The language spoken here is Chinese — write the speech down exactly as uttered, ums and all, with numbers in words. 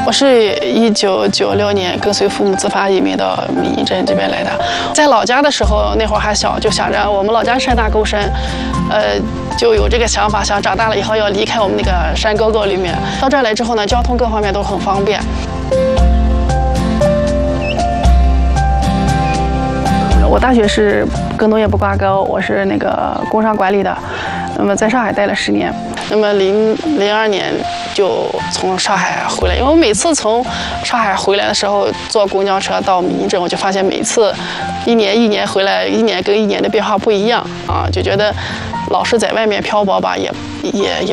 我是一九九六年跟随父母自发移民到民营镇这边来的。在老家的时候，那会儿还小，就想着我们老家山大沟深，呃，就有这个想法，想长大了以后要离开我们那个山沟沟里面。到这儿来之后呢，交通各方面都很方便。我大学是跟农业不挂钩，我是那个工商管理的。那么在上海待了十年，那么零零二年就从上海回来，因为我每次从上海回来的时候坐公交车到民营镇，我就发现每次一年一年回来，一年跟一年的变化不一样啊，就觉得老是在外面漂泊吧，也也也